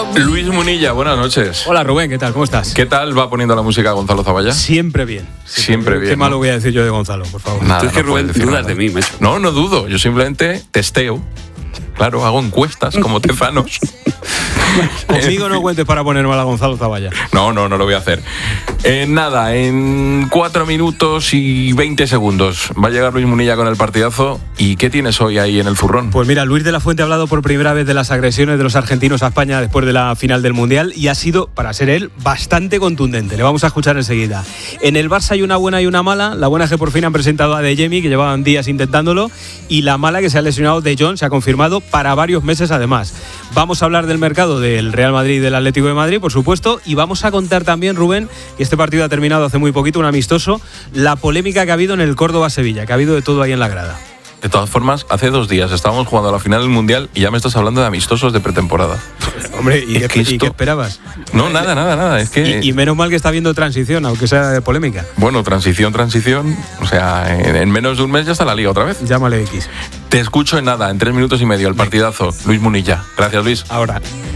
Luis Munilla, buenas noches. Hola Rubén, ¿qué tal? ¿Cómo estás? ¿Qué tal va poniendo la música Gonzalo Zaballa? Siempre bien. Siempre bien. Qué malo voy a decir yo de Gonzalo, por favor. Nada, Tú es que no Rubén puedes decir dudas nada. de mí, macho. No dudo, yo simplemente testeo. Claro, hago encuestas como Tezanos. Conmigo no cuentes para poner mal a Gonzalo Zaballa. No lo voy a hacer. Nada, en 4 minutos y 20 segundos va a llegar Luis Munilla con el partidazo. ¿Y qué tienes hoy ahí en el zurrón? Pues mira, Luis de la Fuente ha hablado por primera vez de las agresiones de los argentinos a España después de la final del Mundial y ha sido, para ser él, bastante contundente. Le vamos a escuchar enseguida. En el Barça hay una buena y una mala. La buena es que por fin han presentado a De Jemi, que llevaban días intentándolo, y la mala que se ha lesionado De Jong, se ha confirmado para varios meses además. Vamos a hablar del mercado del Real Madrid y del Atlético de Madrid, por supuesto, y vamos a contar también, Rubén, que este partido ha terminado hace muy poquito, un amistoso, la polémica que ha habido en el Córdoba-Sevilla, que ha habido de todo ahí en la grada. De todas formas, hace 2 días estábamos jugando a la final del Mundial y ya me estás hablando de amistosos de pretemporada. Hombre, ¿y Es que qué esto- esperabas? No, nada. Es que... Y menos mal que está habiendo transición, aunque sea de polémica. Bueno, transición. O sea, en menos de un mes ya está la liga otra vez. Llámale X. Te escucho en nada, en 3 minutos y medio, el partidazo. Luis Munilla. Gracias, Luis. Ahora.